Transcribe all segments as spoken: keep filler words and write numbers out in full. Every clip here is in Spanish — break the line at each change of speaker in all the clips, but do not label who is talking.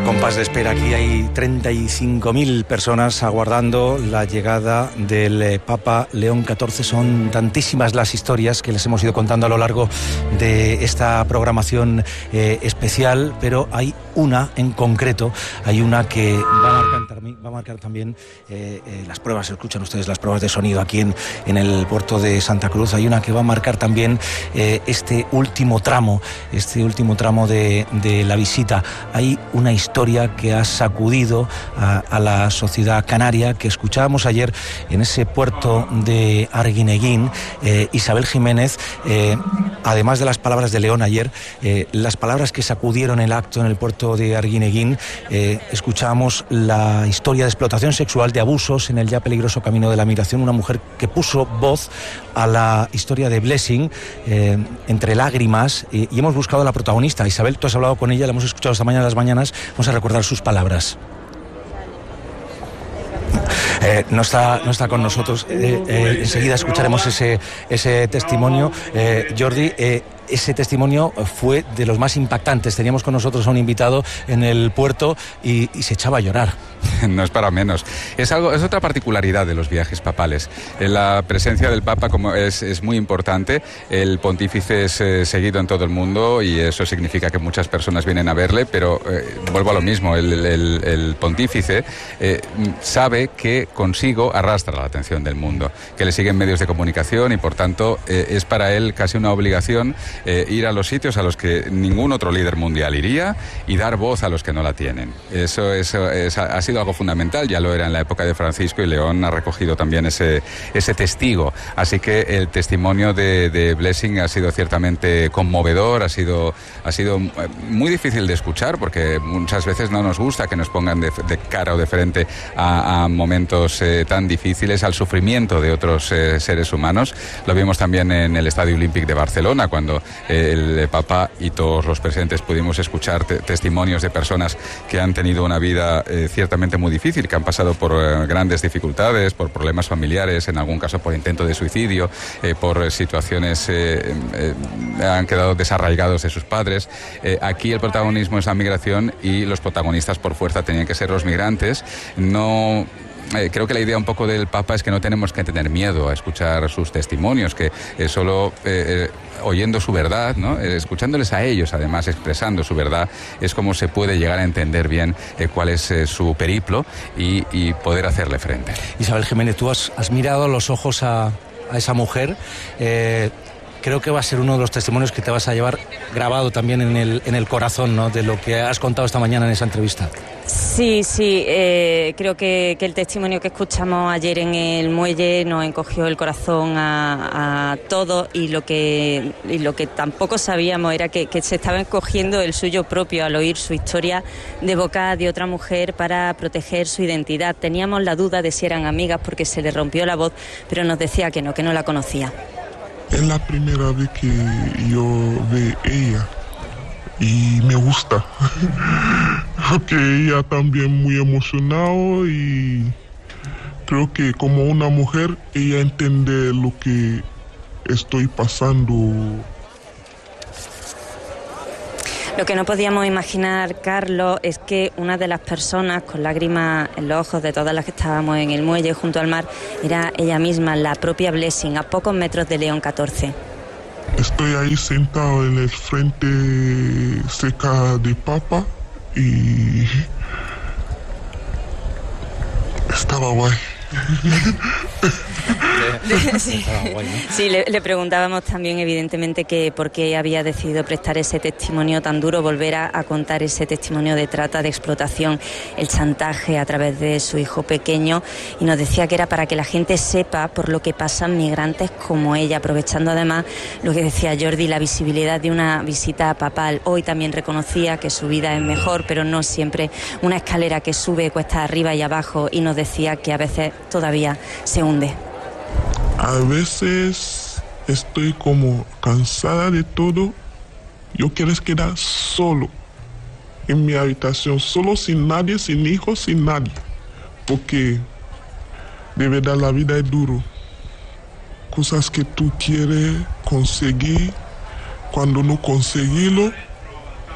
compás de espera. Aquí hay treinta y cinco mil personas aguardando la llegada del eh, Papa León catorce. Son tantísimas las historias que les hemos ido contando a lo largo de esta programación eh, especial, pero hay una en concreto, hay una que va a marcar, va a marcar también eh, eh, las pruebas, escuchan ustedes las pruebas de sonido aquí en, en el puerto de Santa Cruz. Hay una que va a marcar también eh, este último tramo, este último tramo de, de la visita. Hay una historia que ha sacudido a, a la sociedad canaria, que escuchábamos ayer en ese puerto de Arguineguín. eh, Isabel Jiménez, eh, además de las palabras de León ayer, eh, las palabras que sacudieron el acto en el puerto de Arguineguín, eh, escuchábamos la historia de explotación sexual, de abusos en el ya peligroso camino de la migración, una mujer que puso voz a la historia de Blessing, eh, entre lágrimas, y, y hemos buscado a la protagonista. Isabel, tú has hablado con ella, la hemos escuchado esta mañana en las mañanas, vamos a recordar sus palabras. Eh, no está no está con nosotros, eh, eh, enseguida escucharemos ese, ese testimonio. eh, Jordi, eh, ese testimonio fue de los más impactantes. Teníamos con nosotros a un invitado en el puerto y, y se echaba a llorar.
No es para menos. Es algo, es otra particularidad de los viajes papales. La presencia del Papa como es, es muy importante. El pontífice es eh, seguido en todo el mundo y eso significa que muchas personas vienen a verle, pero eh, vuelvo a lo mismo. El, el, el pontífice eh, sabe que consigo arrastra la atención del mundo, que le siguen medios de comunicación y por tanto eh, es para él casi una obligación eh, ir a los sitios a los que ningún otro líder mundial iría y dar voz a los que no la tienen. Eso, eso es, ha sido algo fundamental, ya lo era en la época de Francisco y León ha recogido también ese, ese testigo. Así que el testimonio de, de Blessing ha sido ciertamente conmovedor, ha sido, ha sido muy difícil de escuchar porque muchas veces no nos gusta que nos pongan de, de cara o de frente a, a momentos eh, tan difíciles, al sufrimiento de otros eh, seres humanos. Lo vimos también en el Estadio Olímpic de Barcelona, cuando eh, el Papa y todos los presentes pudimos escuchar te testimonios de personas que han tenido una vida eh, ciertamente muy difícil, que han pasado por eh, grandes dificultades, por problemas familiares, en algún caso por intento de suicidio, eh, por eh, situaciones, eh, eh, han quedado desarraigados de sus padres. Eh, aquí el protagonismo es la migración y los protagonistas por fuerza tenían que ser los migrantes. No... Eh, creo que la idea un poco del Papa es que no tenemos que tener miedo a escuchar sus testimonios, que eh, solo eh, eh, oyendo su verdad, ¿no? eh, escuchándoles a ellos, además expresando su verdad, es como se puede llegar a entender bien eh, cuál es eh, su periplo y, y poder hacerle frente.
Isabel Jiménez, tú has, has mirado a los ojos a, a esa mujer. Eh, creo que va a ser uno de los testimonios que te vas a llevar grabado también en el, en el corazón, ¿no?, de lo que has contado esta mañana en esa entrevista.
Sí, sí, eh, creo que, que el testimonio que escuchamos ayer en el muelle nos encogió el corazón a, a todos y lo que y lo que tampoco sabíamos era que, que se estaba encogiendo el suyo propio al oír su historia de boca de otra mujer para proteger su identidad. Teníamos la duda de si eran amigas porque se le rompió la voz, pero nos decía que no, que no la conocía.
Es la primera vez que yo veo a ella y me gusta, porque ella también muy emocionada y creo que como una mujer ella entiende lo que estoy pasando.
Lo que no podíamos imaginar, Carlos, es que una de las personas con lágrimas en los ojos de todas las que estábamos en el muelle junto al mar era ella misma, la propia Blessing, a pocos metros de León catorce.
Estoy ahí sentado en el frente cerca de Papa y estaba guay.
Sí, sí le, le preguntábamos también evidentemente que por qué había decidido prestar ese testimonio tan duro, volver a, a contar ese testimonio de trata, de explotación, el chantaje a través de su hijo pequeño, y nos decía que era para que la gente sepa por lo que pasan migrantes como ella, aprovechando además lo que decía Jordi, la visibilidad de una visita papal. Hoy también reconocía que su vida es mejor, pero no siempre una escalera que sube cuesta arriba y abajo, y nos decía que a veces todavía se hunde.
A veces estoy como cansada de todo. Yo quiero quedar solo en mi habitación, solo sin nadie, sin hijos, sin nadie. Porque de verdad la vida es duro. Cosas que tú quieres conseguir, cuando no conseguirlo,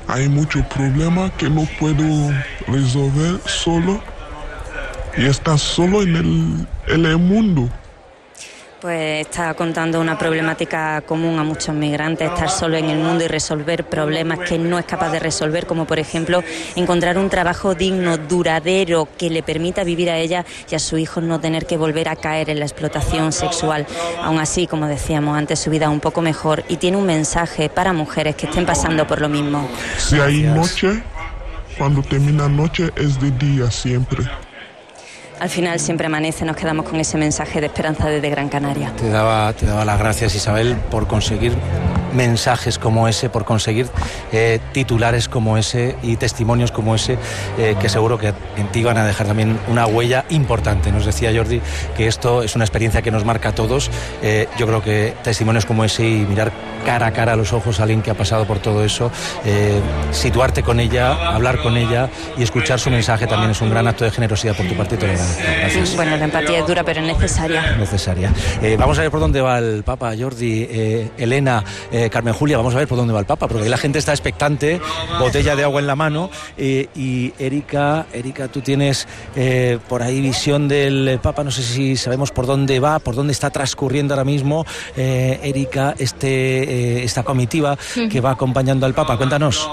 hay muchos problemas que no puedo resolver solo y estar solo en el, en el mundo.
Pues está contando una problemática común a muchos migrantes, estar solo en el mundo y resolver problemas que no es capaz de resolver, como por ejemplo encontrar un trabajo digno, duradero, que le permita vivir a ella y a sus hijos no tener que volver a caer en la explotación sexual. Aún así, como decíamos antes, su vida es un poco mejor y tiene un mensaje para mujeres que estén pasando por lo mismo.
Si hay noche, cuando termina noche es de día siempre.
Al final siempre amanece, nos quedamos con ese mensaje de esperanza desde Gran Canaria.
Te daba, te daba las gracias, Isabel, por conseguir mensajes como ese, por conseguir eh, titulares como ese y testimonios como ese, eh, que seguro que en ti van a dejar también una huella importante. Nos decía Jordi que esto es una experiencia que nos marca a todos. Eh, yo creo que testimonios como ese y mirar cara a cara a los ojos a alguien que ha pasado por todo eso, eh, situarte con ella, hablar con ella y escuchar su mensaje también es un gran acto de generosidad por tu parte. Te lo agradezco. Gracias.
Bueno, la empatía es dura, pero es necesaria.
Necesaria. Eh, vamos a ver por dónde va el Papa, Jordi, eh, Elena, eh, Carmen Julia, vamos a ver por dónde va el Papa, porque la gente está expectante, botella de agua en la mano, eh, y Erika, Erika, tú tienes eh, por ahí visión del Papa, no sé si sabemos por dónde va, por dónde está transcurriendo ahora mismo, eh, Erika, este, eh, esta comitiva que va acompañando al Papa. Cuéntanos.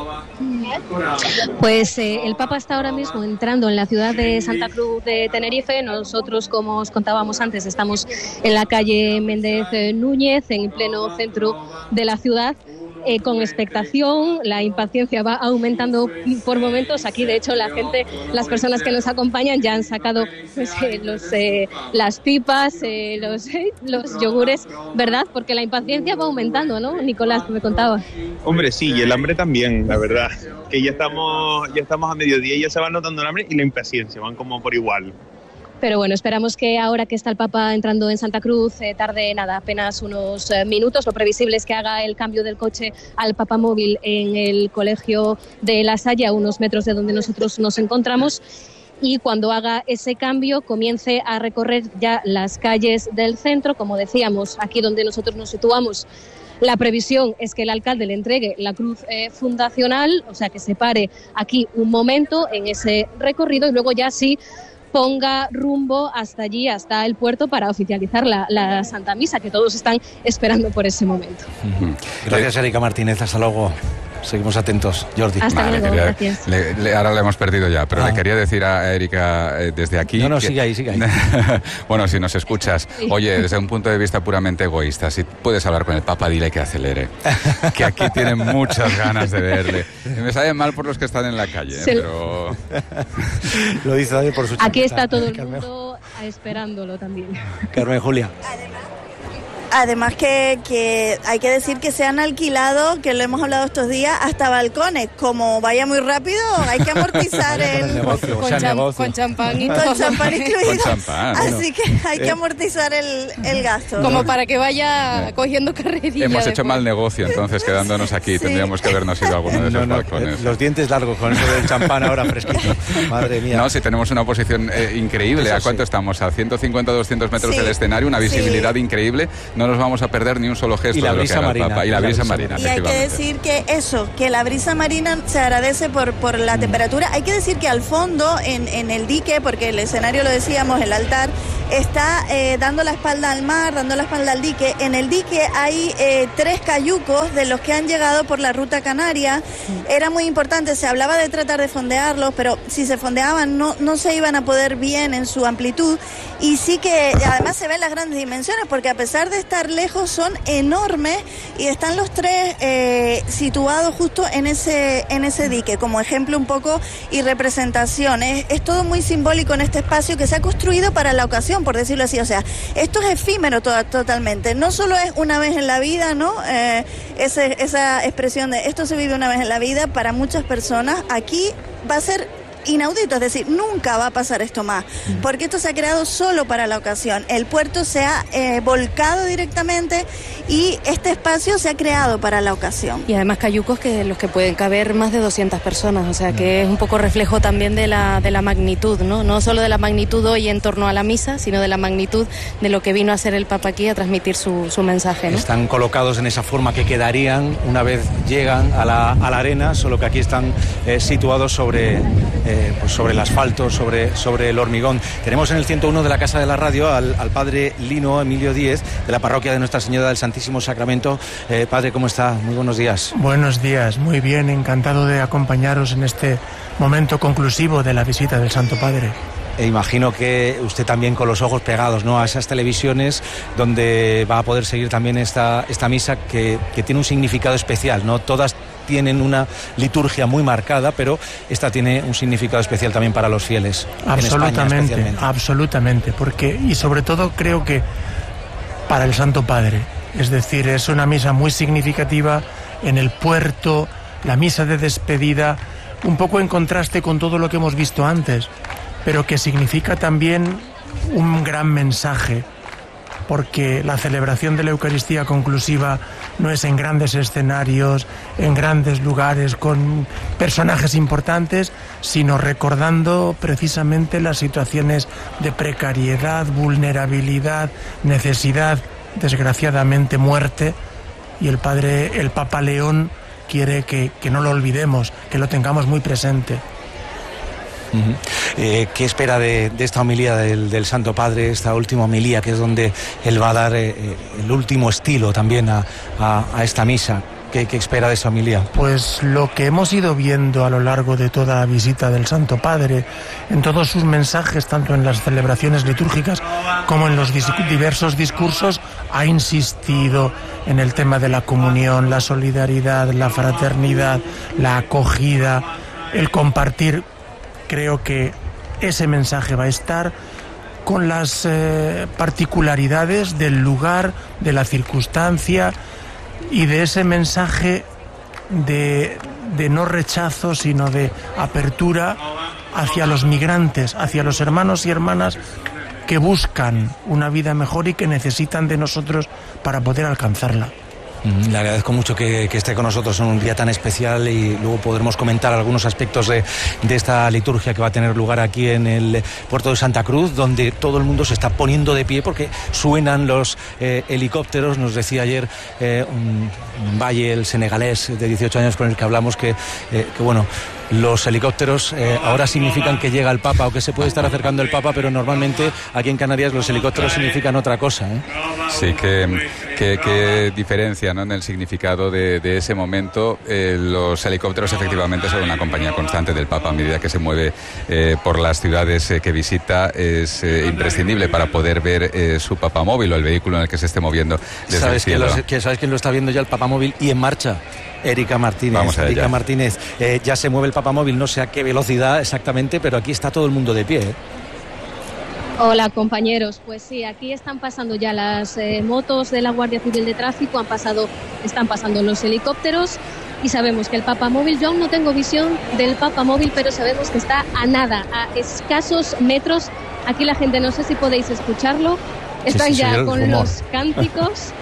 Pues eh, el Papa está ahora mismo entrando en la ciudad de Santa Cruz de Tenerife. Nosotros, como os contábamos antes, estamos en la calle Méndez Núñez, en pleno centro de la ciudad. Eh, con expectación, la impaciencia va aumentando por momentos. Aquí, de hecho, la gente, las personas que nos acompañan ya han sacado pues, eh, los, eh, las pipas, eh, los, eh, los yogures, ¿verdad? Porque la impaciencia va aumentando, ¿no, Nicolás, que me contaba?
Hombre, sí, y el hambre también, la verdad. Que ya estamos, ya estamos a mediodía y ya se va notando el hambre y la impaciencia, van como por igual.
Pero bueno, esperamos que ahora que está el Papa entrando en Santa Cruz, eh, tarde nada, apenas unos eh, minutos. Lo previsible es que haga el cambio del coche al Papamóvil en el Colegio de La Salle, a unos metros de donde nosotros nos encontramos. Y cuando haga ese cambio, comience a recorrer ya las calles del centro. Como decíamos, aquí donde nosotros nos situamos, la previsión es que el alcalde le entregue la cruz eh, fundacional, o sea, que se pare aquí un momento en ese recorrido y luego ya sí ponga rumbo hasta allí, hasta el puerto, para oficializar la, la Santa Misa, que todos están esperando por ese momento.
Uh-huh. Gracias, Erika Martínez. Hasta luego. Seguimos atentos. Jordi.
Hasta
vale,
luego,
quería,
gracias.
Le, le, ahora le hemos perdido ya, pero ah. le quería decir a Erika eh, desde aquí...
No, no,
que,
sigue ahí, sigue ahí.
Bueno, si nos escuchas, sí. Oye, desde un punto de vista puramente egoísta, si puedes hablar con el Papa, dile que acelere, que aquí tienen muchas ganas de verle. Me sabe mal por los que están en la calle, ¿eh? Pero...
Lo dice también por su chica.
Aquí está todo el mundo esperándolo también.
Carmen Julia.
Además que, que hay que decir que se han alquilado, que lo hemos hablado estos días, hasta balcones. Como vaya muy rápido, hay que amortizar el...
el negocio,
con,
o sea,
cham,
negocio.
con champán y todo. Con champán incluido.
Con champán,
Así
bueno.
que hay que amortizar el, el gasto.
Como para que vaya cogiendo carrerilla.
Hemos hecho
después.
mal negocio, entonces, quedándonos aquí. Sí. Tendríamos que habernos ido a alguno de esos no, no, balcones.
Los dientes largos con eso del champán ahora fresquito. Madre mía.
No, si tenemos una posición eh, increíble. Eso ¿A cuánto sí. estamos? A ciento cincuenta a doscientos metros sí. del escenario, una visibilidad sí. increíble. No nos vamos a perder ni un solo gesto
y la
de lo
brisa
que haga
marina,
el Papa. Y la brisa marina,
y hay que decir que eso, que la brisa marina se agradece por, por la mm. temperatura. Hay que decir que al fondo, en, en el dique, porque el escenario, lo decíamos, el altar, está eh, dando la espalda al mar, dando la espalda al dique. En el dique hay eh, tres cayucos de los que han llegado por la ruta canaria. Mm. Era muy importante, se hablaba de tratar de fondearlos, pero si se fondeaban no, no se iban a poder bien en su amplitud. Y sí que además se ven las grandes dimensiones, porque a pesar de estar lejos son enormes y están los tres eh, situados justo en ese, en ese dique, como ejemplo un poco y representación. Es, es todo muy simbólico en este espacio que se ha construido para la ocasión, por decirlo así. O sea, esto es efímero to- totalmente. No solo es una vez en la vida, ¿no? Eh, ese, esa expresión de esto se vive una vez en la vida, para muchas personas aquí va a ser inaudito, es decir, nunca va a pasar esto más, porque esto se ha creado solo para la ocasión. El puerto se ha eh, volcado directamente y este espacio se ha creado para la ocasión.
Y además cayucos que los que pueden caber más de doscientas personas, o sea que es un poco reflejo también de la, de la magnitud, ¿no? No solo de la magnitud hoy en torno a la misa, sino de la magnitud de lo que vino a hacer el Papa aquí a transmitir su, su mensaje, ¿no?
Están colocados en esa forma que quedarían una vez llegan a la, a la arena, solo que aquí están eh, situados sobre, eh, pues sobre el asfalto, sobre, sobre el hormigón. Tenemos en el ciento uno de la Casa de la Radio al, al padre Lino Emilio Díez, de la parroquia de Nuestra Señora del Santísimo Sacramento. Eh, padre, ¿cómo está? Muy buenos días.
Buenos días, muy bien, encantado de acompañaros en este momento conclusivo de la visita del Santo Padre.
E imagino que usted también con los ojos pegados, ¿no?, a esas televisiones donde va a poder seguir también esta, esta misa que, que tiene un significado especial, ¿no? Todas tienen una liturgia muy marcada, pero esta tiene un significado especial también para los fieles.
Absolutamente, en España, absolutamente, porque y sobre todo creo que para el Santo Padre, es decir, es una misa muy significativa en el puerto, la misa de despedida, un poco en contraste con todo lo que hemos visto antes, pero que significa también un gran mensaje, porque la celebración de la Eucaristía conclusiva no es en grandes escenarios, en grandes lugares, con personajes importantes, sino recordando precisamente las situaciones de precariedad, vulnerabilidad, necesidad, desgraciadamente muerte, y el Padre, el Papa León quiere que, que no lo olvidemos, que lo tengamos muy presente.
Uh-huh. Eh, ¿Qué espera de, de esta homilía del, del Santo Padre, esta última homilía, que es donde él va a dar eh, el último estilo también a, a, a esta misa? ¿Qué, ¿Qué espera de esa homilía?
Pues lo que hemos ido viendo a lo largo de toda la visita del Santo Padre, en todos sus mensajes, tanto en las celebraciones litúrgicas como en los dis- diversos discursos, ha insistido en el tema de la comunión, la solidaridad, la fraternidad, la acogida, el compartir. Creo que ese mensaje va a estar con las eh, particularidades del lugar, de la circunstancia y de ese mensaje de, de no rechazo, sino de apertura hacia los migrantes, hacia los hermanos y hermanas que buscan una vida mejor y que necesitan de nosotros para poder alcanzarla.
Le agradezco mucho que, que esté con nosotros en un día tan especial y luego podremos comentar algunos aspectos de, de esta liturgia que va a tener lugar aquí en el puerto de Santa Cruz, donde todo el mundo se está poniendo de pie porque suenan los eh, helicópteros. Nos decía ayer eh, un, un valle, el senegalés de dieciocho años con el que hablamos, que, eh, que bueno, los helicópteros eh, ahora significan que llega el Papa o que se puede estar acercando el Papa, pero normalmente aquí en Canarias los helicópteros significan otra cosa, ¿eh?
Sí, que, que, que diferencia, ¿no?, en el significado de, de ese momento. Eh, los helicópteros efectivamente son una compañía constante del Papa a medida que se mueve eh, por las ciudades eh, que visita. Es eh, imprescindible para poder ver eh, su papamóvil o el vehículo en el que se esté moviendo desde
¿Sabes
el cielo.
Que, los, que ¿Sabes quién lo está viendo ya, el papamóvil y en marcha? Erika Martínez.
Vamos a
Erika
ella.
Martínez, eh, ya se mueve el papamóvil, no sé a qué velocidad exactamente, pero aquí está todo el mundo de pie, ¿eh?
Hola compañeros, pues sí, aquí están pasando ya las eh, motos de la Guardia Civil de Tráfico, han pasado, están pasando los helicópteros y sabemos que el papamóvil, yo aún no tengo visión del papamóvil, pero sabemos que está a nada, a escasos metros. Aquí la gente, no sé si podéis escucharlo, están
sí, sí,
ya con
rumor.
los cánticos.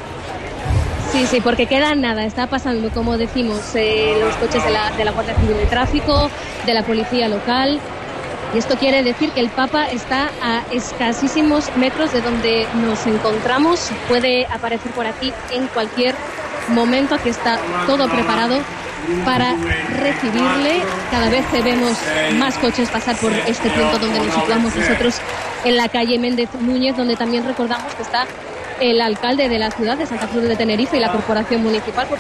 Sí, sí, porque queda nada, está pasando, como decimos, eh, los coches de la, de la Guardia Civil de Tráfico, de la Policía Local, y esto quiere decir que el Papa está a escasísimos metros de donde nos encontramos, puede aparecer por aquí en cualquier momento, aquí está todo preparado para recibirle. Cada vez vemos más coches pasar por este punto donde nos situamos nosotros, en la calle Méndez Núñez, donde también recordamos que está el alcalde de la ciudad de Santa Cruz de Tenerife y la corporación municipal.